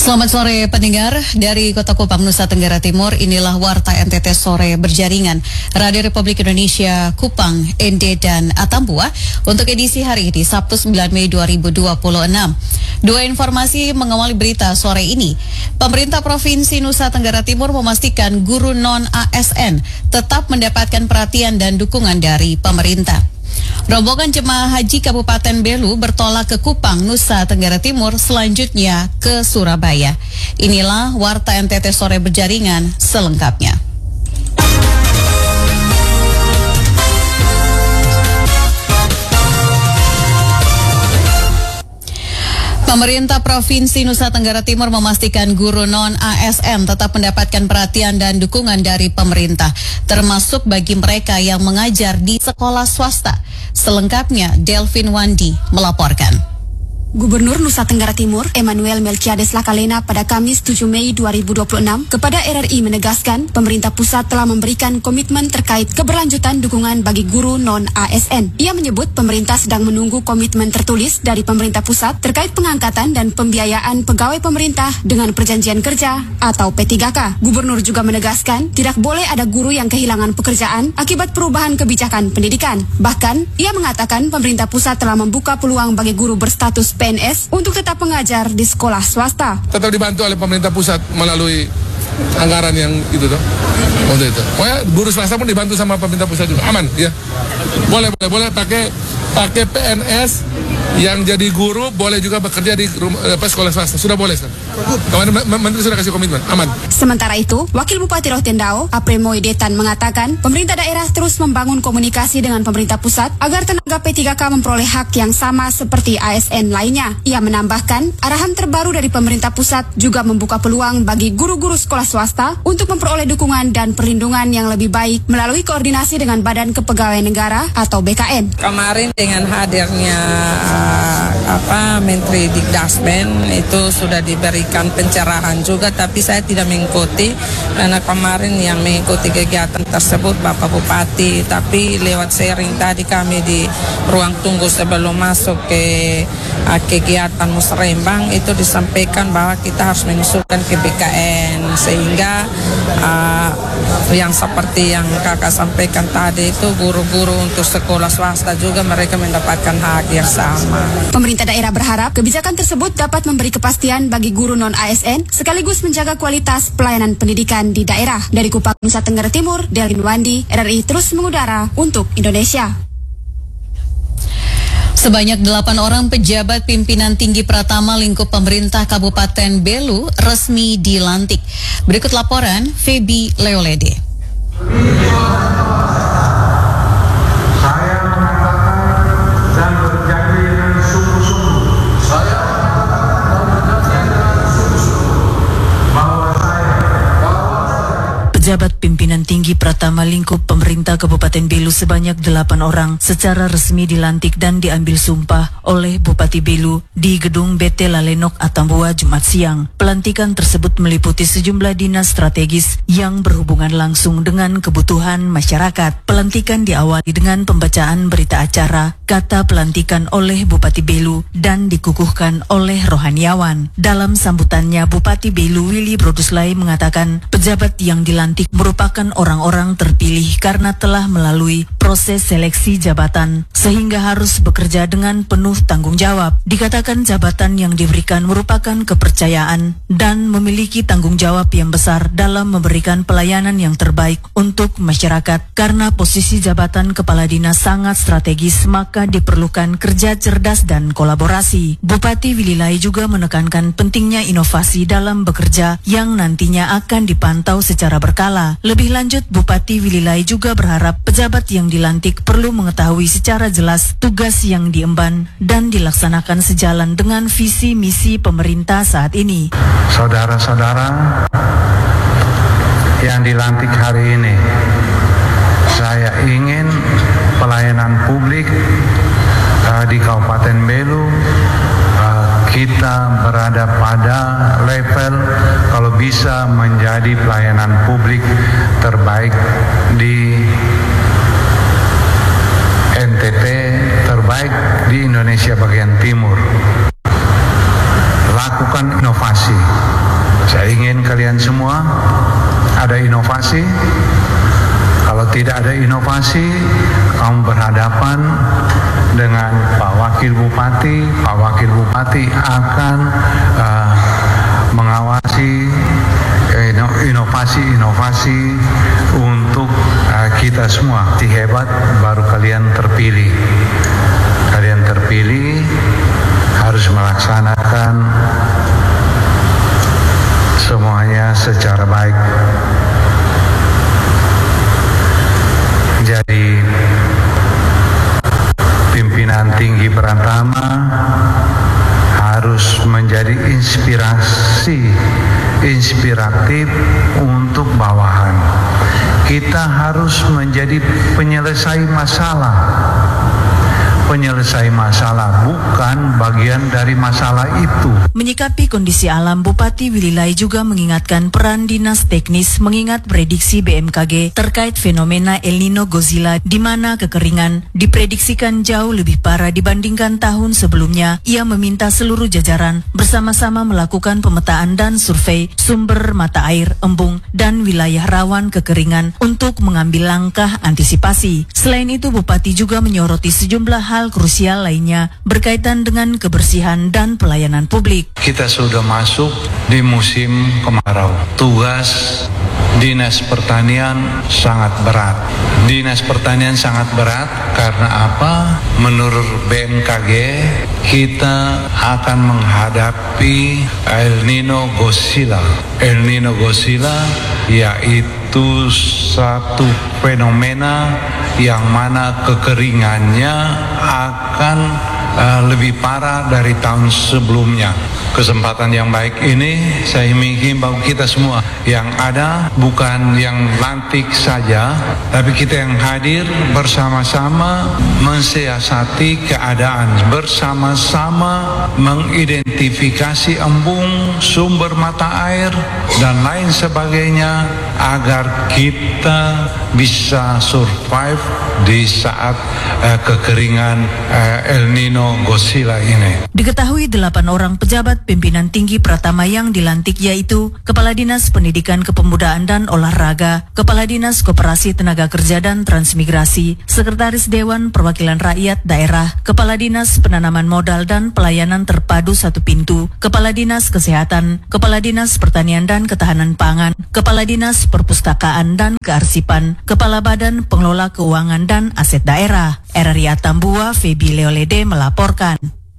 Selamat sore pendengar, dari Kota Kupang, Nusa Tenggara Timur. Inilah Warta NTT Sore berjaringan Radio Republik Indonesia Kupang, ND dan Atambua untuk edisi hari ini Sabtu 9 Mei 2026. Dua informasi mengawali berita sore ini. Pemerintah Provinsi Nusa Tenggara Timur memastikan guru non-ASN tetap mendapatkan perhatian dan dukungan dari pemerintah. Rombongan jemaah haji Kabupaten Belu bertolak ke Kupang, Nusa Tenggara Timur, selanjutnya ke Surabaya. Inilah Warta NTT Sore berjaringan selengkapnya. Pemerintah Provinsi Nusa Tenggara Timur memastikan guru non-ASN tetap mendapatkan perhatian dan dukungan dari pemerintah, termasuk bagi mereka yang mengajar di sekolah swasta. Selengkapnya, Delvin Wandi melaporkan. Gubernur Nusa Tenggara Timur, Emmanuel Melkiades Lakalena pada Kamis 7 Mei 2026 kepada RRI menegaskan pemerintah pusat telah memberikan komitmen terkait keberlanjutan dukungan bagi guru non-ASN. Ia menyebut pemerintah sedang menunggu komitmen tertulis dari pemerintah pusat terkait pengangkatan dan pembiayaan pegawai pemerintah dengan perjanjian kerja atau P3K. Gubernur juga menegaskan tidak boleh ada guru yang kehilangan pekerjaan akibat perubahan kebijakan pendidikan. Bahkan, ia mengatakan pemerintah pusat telah membuka peluang bagi guru berstatus PNS untuk tetap mengajar di sekolah swasta. Tetap dibantu oleh pemerintah pusat melalui anggaran yang itu tuh. Untuk itu. Pokoknya guru swasta pun dibantu sama pemerintah pusat juga. Aman, ya. Boleh pakai PNS yang jadi guru, boleh juga bekerja di sekolah swasta. Sudah boleh kan? Kemarin Menteri sudah kasih komitmen, aman. Sementara itu, Wakil Bupati Rotendao, Apremo Detan mengatakan, pemerintah daerah terus membangun komunikasi dengan pemerintah pusat agar tenaga P3K memperoleh hak yang sama seperti ASN lainnya. Ia menambahkan, arahan terbaru dari pemerintah pusat juga membuka peluang bagi guru-guru sekolah swasta untuk memperoleh dukungan dan perlindungan yang lebih baik melalui koordinasi dengan Badan Kepegawaian Negara atau BKN. Kemarin dengan hadirnya Menteri Dikdasmen itu sudah diberikan pencerahan juga, tapi saya tidak mengikuti karena kemarin yang mengikuti kegiatan tersebut Bapak Bupati, tapi lewat sharing tadi kami di ruang tunggu sebelum masuk ke kegiatan musrembang itu disampaikan bahwa kita harus mengusulkan ke BKN sehingga yang seperti yang kakak sampaikan tadi itu guru-guru untuk sekolah swasta juga mereka mendapatkan hak yang sama. Pemerintah daerah berharap kebijakan tersebut dapat memberi kepastian bagi guru non-ASN sekaligus menjaga kualitas pelayanan pendidikan di daerah. Dari Kupang, Nusa Tenggara Timur, Delvin Wandi, RRI terus mengudara untuk Indonesia. Sebanyak 8 orang pejabat pimpinan tinggi Pratama lingkup pemerintah Kabupaten Belu resmi dilantik. Berikut laporan Feby Leolede. Pejabat pimpinan tinggi Pratama lingkup pemerintah Kabupaten Belu sebanyak 8 orang secara resmi dilantik dan diambil sumpah oleh Bupati Belu di Gedung BT Lalenok Atambua Jumat siang. Pelantikan tersebut meliputi sejumlah dinas strategis yang berhubungan langsung dengan kebutuhan masyarakat. Pelantikan diawali dengan pembacaan berita acara kata pelantikan oleh Bupati Belu dan dikukuhkan oleh rohaniawan. Dalam sambutannya, Bupati Belu Willy Broduslai mengatakan pejabat yang dilantik merupakan orang-orang terpilih karena telah melalui proses seleksi jabatan sehingga harus bekerja dengan penuh tanggung jawab. Dikatakan jabatan yang diberikan merupakan kepercayaan dan memiliki tanggung jawab yang besar dalam memberikan pelayanan yang terbaik untuk masyarakat. Karena posisi jabatan kepala dinas sangat strategis, maka diperlukan kerja cerdas dan kolaborasi. Bupati Willy Lai juga menekankan pentingnya inovasi dalam bekerja yang nantinya akan dipantau secara berkala. Lebih lanjut, Bupati Willy Lai juga berharap pejabat yang dilantik perlu mengetahui secara jelas tugas yang diemban dan dilaksanakan sejalan dengan visi misi pemerintah saat ini. Saudara-saudara yang dilantik hari ini, saya ingin pelayanan publik di Kabupaten Belu kita berada pada level kalau bisa menjadi pelayanan publik terbaik di NTT, terbaik di Indonesia bagian timur. melakukan inovasi. Saya ingin kalian semua ada inovasi. Kalau tidak ada inovasi, kamu berhadapan dengan Pak Wakil Bupati. Pak Wakil Bupati akan mengawasi inovasi-inovasi untuk kita semua. Hebat baru kalian terpilih. Kalian terpilih harus melaksanakan semuanya secara baik. Jadi pimpinan tinggi Pratama harus menjadi inspiratif untuk bawahan. Kita harus menjadi penyelesai masalah, bukan bagian dari masalah itu. Menyikapi kondisi alam, Bupati Willy Lai juga mengingatkan peran dinas teknis mengingat prediksi BMKG terkait fenomena El Nino Godzilla di mana kekeringan diprediksikan jauh lebih parah dibandingkan tahun sebelumnya. Ia meminta seluruh jajaran bersama-sama melakukan pemetaan dan survei sumber mata air, embung, dan wilayah rawan kekeringan untuk mengambil langkah antisipasi. Selain itu, Bupati juga menyoroti sejumlah hal krusial lainnya berkaitan dengan kebersihan dan pelayanan publik. Kita sudah masuk di musim kemarau. Tugas Dinas Pertanian sangat berat. Dinas Pertanian sangat berat karena apa? Menurut BMKG, kita akan menghadapi El Nino Godzilla. El Nino Godzilla yaitu satu fenomena yang mana kekeringannya akan lebih parah dari tahun sebelumnya. Kesempatan yang baik ini saya menghimbau kita semua yang ada, bukan yang lantik saja, tapi kita yang hadir bersama-sama mensiasati keadaan, bersama-sama mengidentifikasi embung, sumber mata air, dan lain sebagainya agar kita bisa survive di saat kekeringan El Nino Godzilla ini. Diketahui 8 orang pejabat pimpinan tinggi Pratama yang dilantik yaitu Kepala Dinas Pendidikan Kepemudaan dan Olahraga, Kepala Dinas Koperasi Tenaga Kerja dan Transmigrasi, Sekretaris Dewan Perwakilan Rakyat Daerah, Kepala Dinas Penanaman Modal dan Pelayanan Terpadu Satu Pintu, Kepala Dinas Kesehatan, Kepala Dinas Pertanian dan Ketahanan Pangan, Kepala Dinas Perpustakaan dan Kearsipan, Kepala Badan Pengelola Keuangan dan Aset Daerah. RRI Atambua, Febi Leolede melaporkan.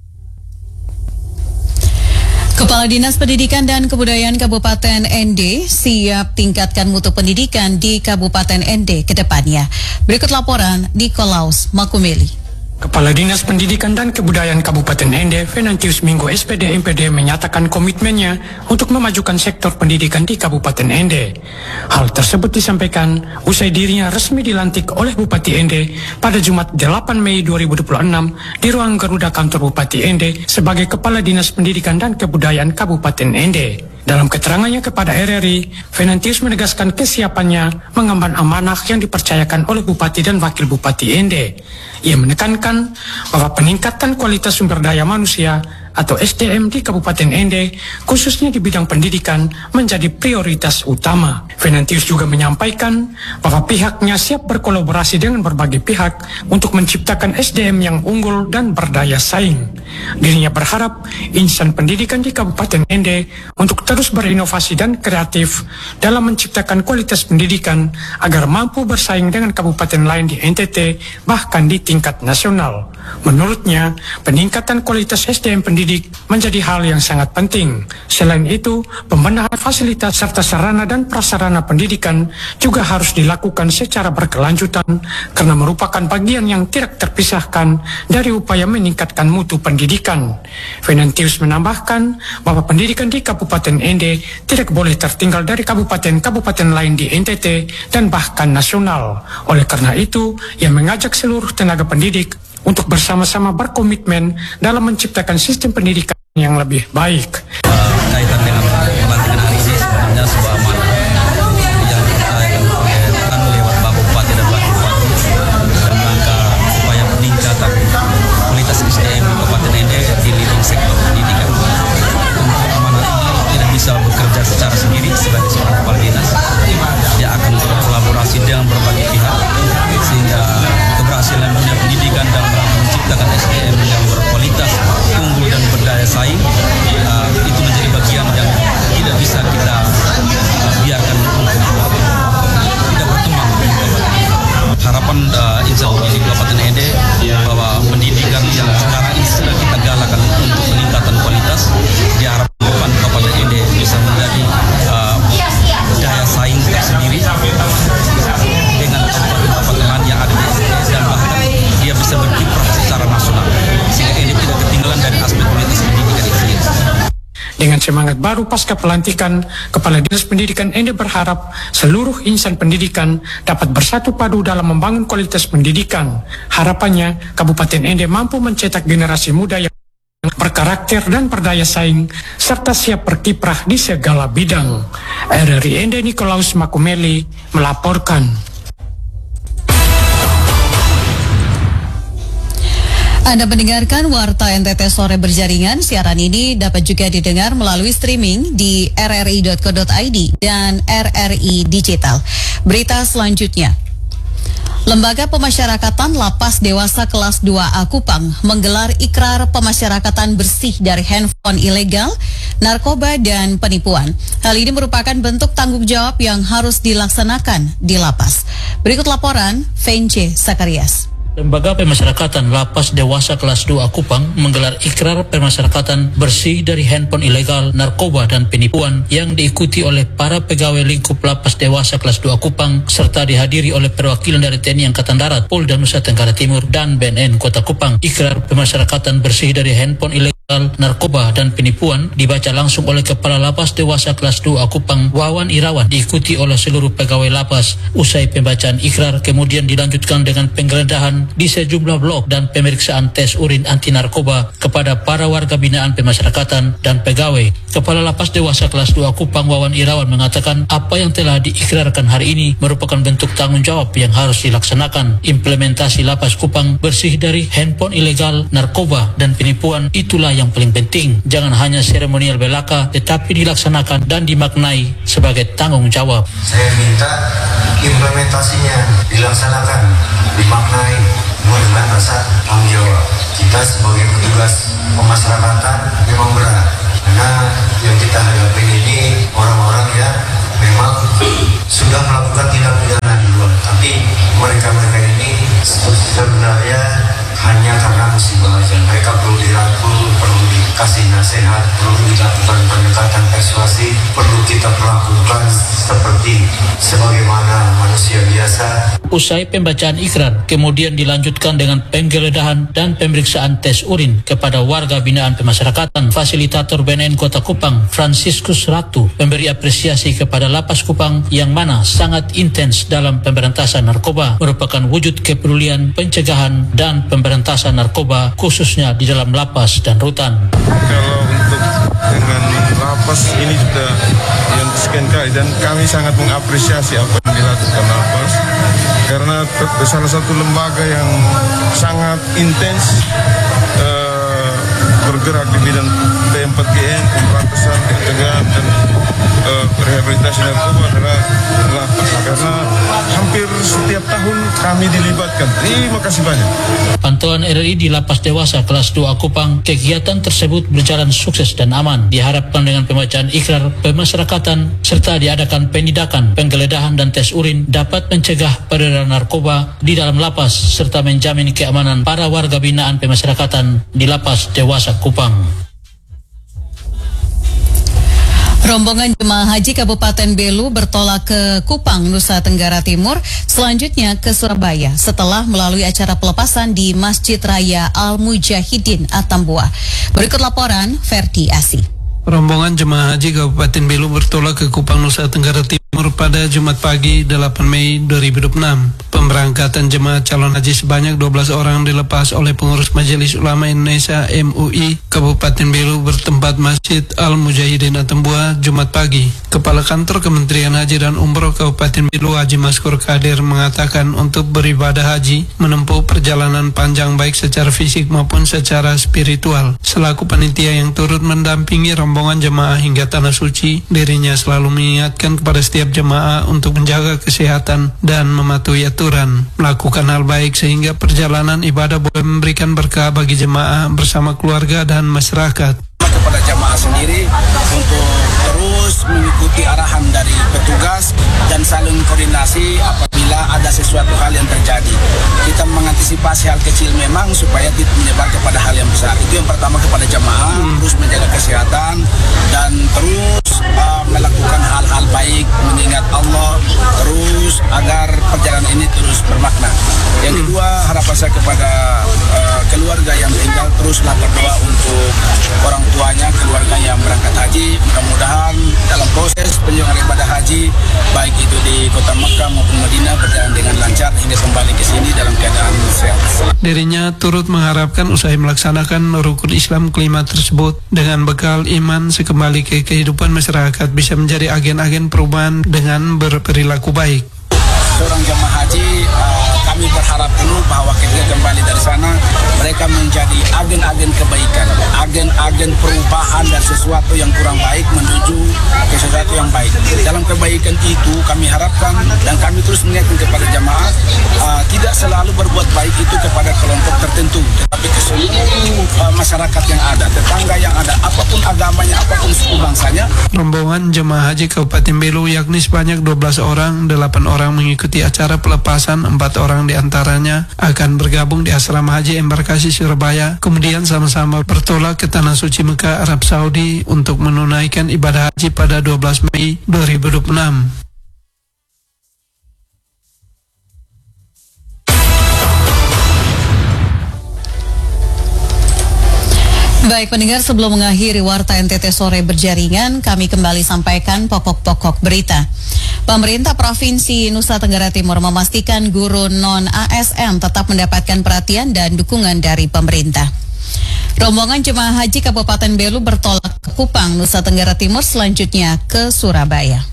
Kepala Dinas Pendidikan dan Kebudayaan Kabupaten ND siap tingkatkan mutu pendidikan di Kabupaten ND ke depannya. Berikut laporan Nikolaus Makumeli. Kepala Dinas Pendidikan dan Kebudayaan Kabupaten ND, Venantius Minggu SPD MPD menyatakan komitmennya untuk memajukan sektor pendidikan di Kabupaten ND. Hal tersebut disampaikan usai dirinya resmi dilantik oleh Bupati ND pada Jumat 8 Mei 2026 di ruang Garuda kantor Bupati ND sebagai Kepala Dinas Pendidikan dan Kebudayaan Kabupaten ND. Dalam keterangannya kepada RRI, Venantius menegaskan kesiapannya mengemban amanah yang dipercayakan oleh Bupati dan Wakil Bupati ND. Ia menekankan bahwa peningkatan kualitas sumber daya manusia atau SDM di Kabupaten ND, khususnya di bidang pendidikan, menjadi prioritas utama. Venantius juga menyampaikan bahwa pihaknya siap berkolaborasi dengan berbagai pihak untuk menciptakan SDM yang unggul dan berdaya saing. Dirinya berharap insan pendidikan di Kabupaten ND untuk terus berinovasi dan kreatif dalam menciptakan kualitas pendidikan agar mampu bersaing dengan kabupaten lain di NTT, bahkan di tingkat nasional. Menurutnya, peningkatan kualitas SDM pendidik menjadi hal yang sangat penting. Selain itu, pembenahan fasilitas serta sarana dan prasarana pendidikan juga harus dilakukan secara berkelanjutan karena merupakan bagian yang tidak terpisahkan dari upaya meningkatkan mutu pendidikan. Venantius menambahkan bahwa pendidikan di Kabupaten ND tidak boleh tertinggal dari kabupaten-kabupaten lain di NTT dan bahkan nasional. Oleh karena itu, ia mengajak seluruh tenaga pendidik untuk bersama-sama berkomitmen dalam menciptakan sistem pendidikan yang lebih baik. Kaitan dengan pelantikan hari ini sebenarnya sebuah amanah yang dilakukan lewat Bapak Bupati dan Wakil Bupati dalam rangka upaya peningkatan kualitas SDM di Kabupaten ND di leading sektor pendidikan. Dengan semangat baru pasca pelantikan, Kepala Dinas Pendidikan Ende berharap seluruh insan pendidikan dapat bersatu padu dalam membangun kualitas pendidikan. Harapannya, Kabupaten Ende mampu mencetak generasi muda yang berkarakter dan berdaya saing, serta siap berkiprah di segala bidang. RRI Ende Nikolaus Makumeli melaporkan. Anda mendengarkan Warta NTT Sore Berjaringan. Siaran ini dapat juga didengar melalui streaming di rri.co.id dan RRI Digital. Berita selanjutnya. Lembaga Pemasyarakatan Lapas Dewasa Kelas 2A Kupang menggelar ikrar pemasyarakatan bersih dari handphone ilegal, narkoba, dan penipuan. Hal ini merupakan bentuk tanggung jawab yang harus dilaksanakan di lapas. Berikut laporan Vence Sakarias. Lembaga Pemasyarakatan Lapas Dewasa Kelas 2 Kupang menggelar ikrar pemasyarakatan bersih dari handphone ilegal, narkoba, dan penipuan yang diikuti oleh para pegawai lingkup Lapas Dewasa Kelas 2 Kupang serta dihadiri oleh perwakilan dari TNI Angkatan Darat, Polda Nusa Tenggara Timur, dan BNN Kota Kupang. Ikrar pemasyarakatan bersih dari handphone ilegal, narkoba, dan penipuan dibaca langsung oleh Kepala Lapas Dewasa Kelas 2 Kupang, Wawan Irawan, diikuti oleh seluruh pegawai lapas. Usai pembacaan ikrar, kemudian dilanjutkan dengan penggeledahan di sejumlah blok dan pemeriksaan tes urin anti narkoba kepada para warga binaan pemasyarakatan dan pegawai. Kepala Lapas Dewasa Kelas 2 Kupang, Wawan Irawan, mengatakan apa yang telah diikrarkan hari ini merupakan bentuk tanggung jawab yang harus dilaksanakan. Implementasi Lapas Kupang bersih dari handphone ilegal, narkoba, dan penipuan itulah yang paling penting. Jangan hanya seremonial belaka, tetapi dilaksanakan dan dimaknai sebagai tanggung jawab. Saya minta implementasinya dilaksanakan, dimaknai dengan rasa tanggung jawab. Kita sebagai petugas pemasyarakatan memang berat, karena yang kita hadapi ini orang-orang yang memang sudah melakukan tindak pidana di luar, tapi mereka ini sebenarnya hanya karena musibah saja. Mereka perlu dirangkul, perlu dikasih nasihat, perlu dilakukan pendekatan persuasi, perlu kita perlakukan seperti sebagaimana manusia biasa. Usai pembacaan ikrar, kemudian dilanjutkan dengan penggeledahan dan pemeriksaan tes urin kepada warga binaan pemasyarakatan. Fasilitator BNN Kota Kupang, Franciscus Ratu, memberi apresiasi kepada Lapas Kupang yang mana sangat intens dalam pemberantasan narkoba, merupakan wujud kepedulian, pencegahan, dan pemberantasan narkoba khususnya di dalam lapas dan rutan. Kalau untuk dengan lapas ini sudah yang sekian kali dan kami sangat mengapresiasi apa yang dilakukan lapas, karena salah satu lembaga yang sangat intens bergerak di bidang P4GN, pemberantasan, pencegahan, dan rehabilitasi narkoba adalah lapas, karena hampir setiap tahun kami dilibatkan. Terima kasih banyak. Pantauan RRI di Lapas Dewasa Kelas 2 Kupang, kegiatan tersebut berjalan sukses dan aman. Diharapkan dengan pembacaan ikrar pemasyarakatan serta diadakan penindakan, penggeledahan, dan tes urin dapat mencegah peredaran narkoba di dalam lapas serta menjamin keamanan para warga binaan pemasyarakatan di Lapas Dewasa Kupang. Rombongan jemaah haji Kabupaten Belu bertolak ke Kupang, Nusa Tenggara Timur, selanjutnya ke Surabaya setelah melalui acara pelepasan di Masjid Raya Al-Mujahidin Atambua. Berikut laporan Ferdi Asi. Rombongan jemaah haji Kabupaten Belu bertolak ke Kupang, Nusa Tenggara Timur pada Jumat pagi 8 Mei 2026. Pemberangkatan jemaah calon haji sebanyak 12 orang dilepas oleh pengurus Majelis Ulama Indonesia MUI Kabupaten Belu bertempat Masjid Al-Mujahidin Atambua Jumat pagi. Kepala Kantor Kementerian Haji dan Umroh Kabupaten Belu Haji Maskur Kadir mengatakan untuk beribadah haji menempuh perjalanan panjang baik secara fisik maupun secara spiritual. Selaku panitia yang turut mendampingi rombongan jemaah hingga tanah suci, dirinya selalu mengingatkan kepada setiap jemaah untuk menjaga kesehatan dan mematuhi aturan, melakukan hal baik sehingga perjalanan ibadah boleh memberikan berkah bagi jemaah bersama keluarga dan masyarakat. Kepada jemaah sendiri untuk terus mengikuti arahan dari petugas dan saling koordinasi apabila ada sesuatu hal yang terjadi. Kita mengantisipasi hal kecil memang supaya tidak menyebar kepada hal yang besar. Itu yang pertama kepada jemaah, terus menjaga kesehatan dan terus melakukan hal-hal baik, mengingat Allah, terus agar perjalanan ini terus bermakna. Yang kedua, harapan saya kepada keluarga yang tinggal teruslah berdoa untuk orang tuanya, keluarga yang berangkat haji. Dirinya turut mengharapkan usai melaksanakan rukun Islam kelima tersebut dengan bekal iman sekembali ke kehidupan masyarakat bisa menjadi agen-agen perubahan dengan berperilaku baik. Seorang jemaah haji, kami berharap penuh bahwa ketika kembali dari sana mereka menjadi agen-agen kebaikan, agen-agen perubahan dari sesuatu yang kurang baik menuju ke sesuatu yang baik. Dalam kebaikan itu kami harapkan dan kami terus mengingatkan kepada jemaah tidak selalu berbuat baik itu kepada kelompok tertentu, tetapi ke seluruh masyarakat yang ada, tetangga yang ada, apapun agamanya, apapun suku bangsanya. Rombongan jemaah haji Kabupaten Belu yakni sebanyak 12 orang, 8 orang mengikuti acara pelepasan, 4 orang diantaranya akan bergabung di asrama haji embarkasi Surabaya, kemudian sama-sama bertolak ke Tanah Suci Mekah, Arab Saudi untuk menunaikan ibadah haji pada 12 Mei 2026. Baik pendengar, sebelum mengakhiri Warta NTT Sore Berjaringan, kami kembali sampaikan pokok-pokok berita. Pemerintah Provinsi Nusa Tenggara Timur memastikan guru non-ASN tetap mendapatkan perhatian dan dukungan dari pemerintah. Rombongan jemaah haji Kabupaten Belu bertolak ke Kupang, Nusa Tenggara Timur, selanjutnya ke Surabaya.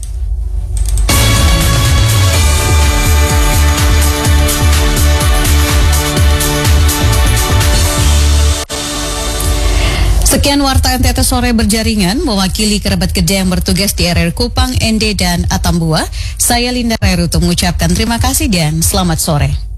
Sekian Warta NTT Sore Berjaringan, mewakili kerabat kerja yang bertugas di RR Kupang, ND, dan Atambua. Saya Linda Rerutu mengucapkan terima kasih dan selamat sore.